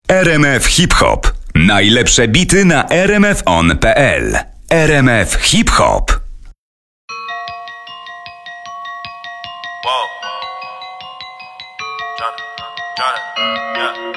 RMF Hip Hop. Najlepsze bity na rmfon.pl. RMF Hip Hop. Whoa. Johnny. Yeah.